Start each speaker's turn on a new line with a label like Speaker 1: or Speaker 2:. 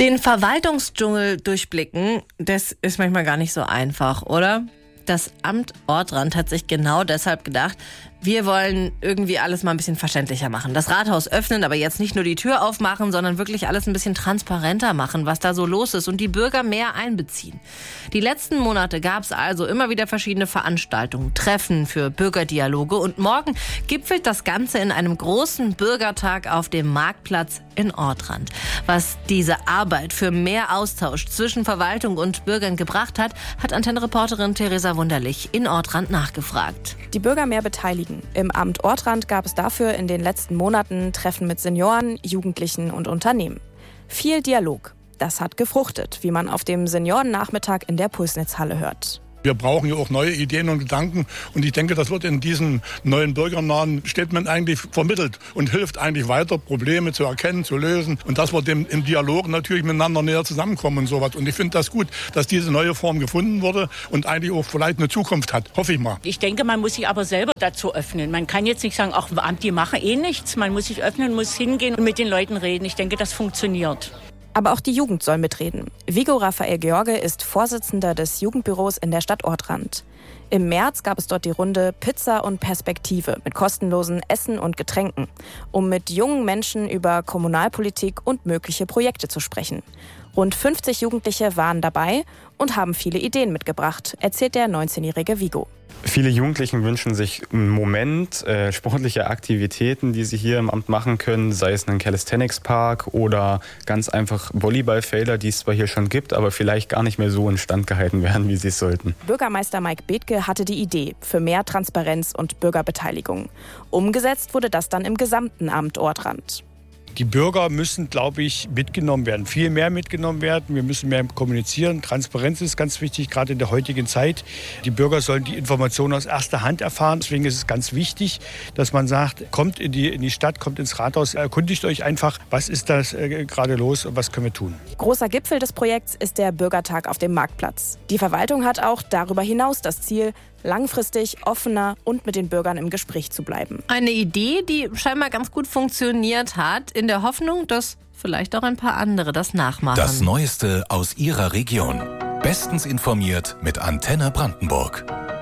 Speaker 1: Den Verwaltungsdschungel durchblicken, das ist manchmal gar nicht so einfach, oder? Das Amt Ortrand hat sich genau deshalb gedacht, wir wollen irgendwie alles mal ein bisschen verständlicher machen. Das Rathaus öffnen, aber jetzt nicht nur die Tür aufmachen, sondern wirklich alles ein bisschen transparenter machen, was da so los ist und die Bürger mehr einbeziehen. Die letzten Monate gab es also immer wieder verschiedene Veranstaltungen, Treffen für Bürgerdialoge und morgen gipfelt das Ganze in einem großen Bürgertag auf dem Marktplatz in Ortrand. Was diese Arbeit für mehr Austausch zwischen Verwaltung und Bürgern gebracht hat, hat Antenne-Reporterin Theresa Wunderlich in Ortrand nachgefragt.
Speaker 2: Die Bürger mehr beteiligen. Im Amt Ortrand gab es dafür in den letzten Monaten Treffen mit Senioren, Jugendlichen und Unternehmen. Viel Dialog. Das hat gefruchtet, wie man auf dem Seniorennachmittag in der Pulsnetzhalle hört.
Speaker 3: Wir brauchen ja auch neue Ideen und Gedanken und ich denke, das wird in diesem neuen bürgernahen Statement eigentlich vermittelt und hilft eigentlich weiter, Probleme zu erkennen, zu lösen und dass wir im Dialog natürlich miteinander näher zusammenkommen und sowas. Und ich finde das gut, dass diese neue Form gefunden wurde und eigentlich auch vielleicht eine Zukunft hat, hoffe ich mal.
Speaker 4: Ich denke, man muss sich aber selber dazu öffnen. Man kann jetzt nicht sagen, ach, die machen eh nichts. Man muss sich öffnen, muss hingehen und mit den Leuten reden. Ich denke, das funktioniert.
Speaker 2: Aber auch die Jugend soll mitreden. Vigo Raphael George ist Vorsitzender des Jugendbüros in der Stadt Ortrand. Im März gab es dort die Runde Pizza und Perspektive mit kostenlosen Essen und Getränken, um mit jungen Menschen über Kommunalpolitik und mögliche Projekte zu sprechen. Rund 50 Jugendliche waren dabei und haben viele Ideen mitgebracht, erzählt der 19-jährige Vigo.
Speaker 5: Viele Jugendlichen wünschen sich im Moment sportliche Aktivitäten, die sie hier im Amt machen können, sei es ein Calisthenics-Park oder ganz einfach Volleyballfelder, die es zwar hier schon gibt, aber vielleicht gar nicht mehr so instand gehalten werden, wie sie es sollten.
Speaker 2: Bürgermeister Mike Bethke hatte die Idee für mehr Transparenz und Bürgerbeteiligung. Umgesetzt wurde das dann im gesamten Amt Ortrand.
Speaker 6: Die Bürger müssen, glaube ich, mitgenommen werden, viel mehr mitgenommen werden. Wir müssen mehr kommunizieren. Transparenz ist ganz wichtig, gerade in der heutigen Zeit. Die Bürger sollen die Informationen aus erster Hand erfahren. Deswegen ist es ganz wichtig, dass man sagt, kommt in die Stadt, kommt ins Rathaus, erkundigt euch einfach, was ist da gerade los und was können wir tun.
Speaker 2: Großer Gipfel des Projekts ist der Bürgertag auf dem Marktplatz. Die Verwaltung hat auch darüber hinaus das Ziel, langfristig, offener und mit den Bürgern im Gespräch zu bleiben.
Speaker 1: Eine Idee, die scheinbar ganz gut funktioniert hat, in der Hoffnung, dass vielleicht auch ein paar andere das nachmachen.
Speaker 7: Das Neueste aus Ihrer Region. Bestens informiert mit Antenne Brandenburg.